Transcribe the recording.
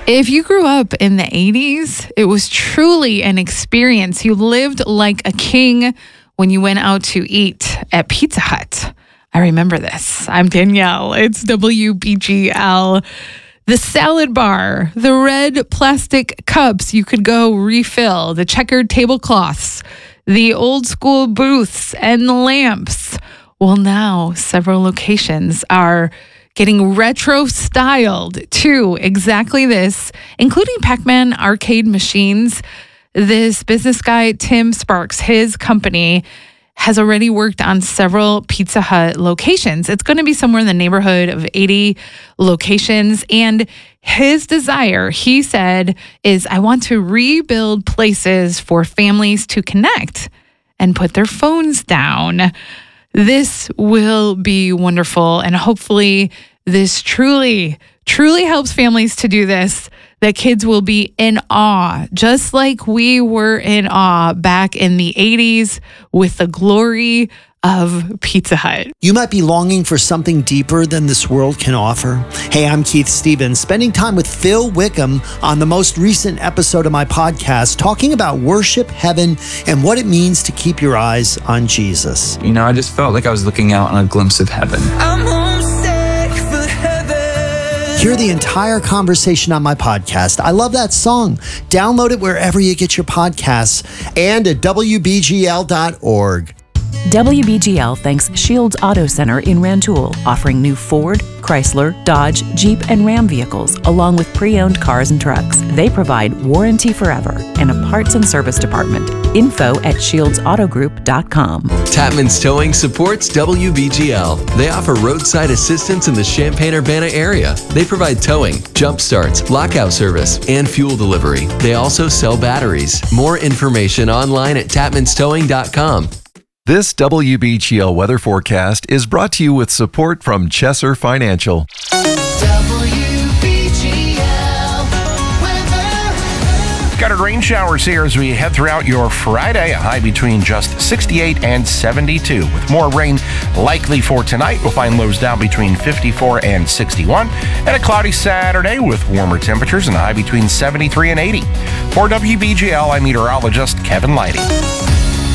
If you grew up in the 80s, it was truly an experience. You lived like a king when you went out to eat at Pizza Hut. I remember this. I'm Danielle. It's WBGL. The salad bar, the red plastic cups you could go refill, the checkered tablecloths, the old school booths and the lamps. Well, now several locations are getting retro styled to exactly this, including Pac-Man arcade machines. This business guy, Tim Sparks, his company has already worked on several Pizza Hut locations. It's going to be somewhere in the neighborhood of 80 locations. And his desire, he said, is I want to rebuild places for families to connect and put their phones down. This will be wonderful. And hopefully this truly helps families to do this. That kids will be in awe, just like we were in awe back in the 80s with the glory of Pizza Hut. You might be longing for something deeper than this world can offer. Hey, I'm Keith Stevens, spending time with Phil Wickham on the most recent episode of my podcast, talking about worship, heaven, and what it means to keep your eyes on Jesus. You know, I just felt like I was looking out on a glimpse of heaven. I'm homesick for heaven. Hear the entire conversation on my podcast. I love that song. Download it wherever you get your podcasts and at WBGL.org. WBGL thanks Shields Auto Center in Rantoul, offering new Ford, Chrysler, Dodge, Jeep, and Ram vehicles, along with pre-owned cars and trucks. They provide warranty forever and a parts and service department. Info at shieldsautogroup.com. Tapman's Towing supports WBGL. They offer roadside assistance in the Champaign-Urbana area. They provide towing, jump starts, lockout service, and fuel delivery. They also sell batteries. More information online at tapmanstowing.com. This WBGL weather forecast is brought to you with support from Chesser Financial. Scattered rain showers here as we head throughout your Friday, a high between just 68 and 72. With more rain likely for tonight, we'll find lows down between 54 and 61. And a cloudy Saturday with warmer temperatures and a high between 73 and 80. For WBGL, I'm meteorologist Kevin Leidy.